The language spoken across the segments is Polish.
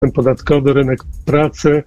podatkowy, rynek pracy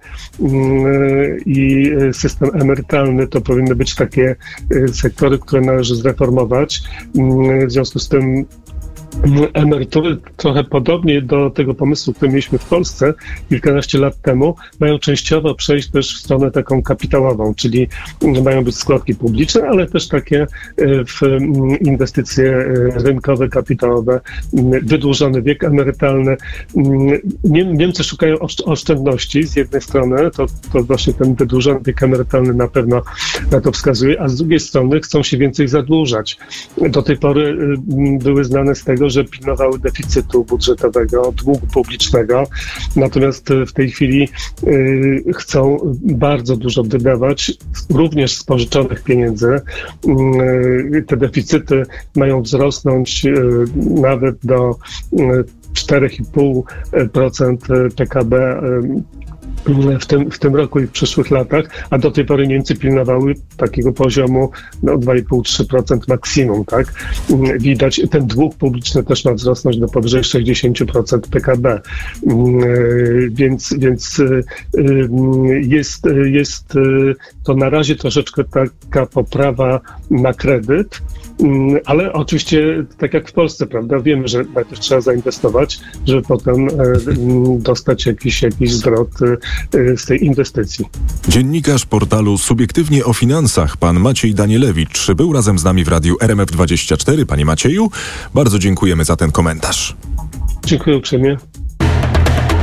i system emerytalny to powinny być takie sektory, które należy zreformować. W związku z tym emerytury trochę podobnie do tego pomysłu, który mieliśmy w Polsce kilkanaście lat temu, mają częściowo przejść też w stronę taką kapitałową, czyli mają być składki publiczne, ale też takie w inwestycje rynkowe, kapitałowe, wydłużony wiek emerytalny. Niemcy szukają oszczędności z jednej strony, to właśnie ten wydłużony wiek emerytalny na pewno na to wskazuje, a z drugiej strony chcą się więcej zadłużać. Do tej pory były znane z tego, że pilnowały deficytu budżetowego, długu publicznego, natomiast w tej chwili chcą bardzo dużo wydawać, również z pożyczonych pieniędzy. Te deficyty mają wzrosnąć nawet do 4,5% PKB w tym roku i w przyszłych latach, a do tej pory Niemcy pilnowały takiego poziomu 2,5-3% maksimum, tak? Widać, ten dług publiczny też ma wzrosnąć do powyżej 60% PKB, więc jest to na razie troszeczkę taka poprawa na kredyt, ale oczywiście tak jak w Polsce, prawda, wiemy, że najpierw trzeba zainwestować, żeby potem dostać jakiś zwrot z tej inwestycji. Dziennikarz portalu Subiektywnie o Finansach, pan Maciej Danielewicz, był razem z nami w radiu RMF24. Panie Macieju, bardzo dziękujemy za ten komentarz. Dziękuję uprzejmie.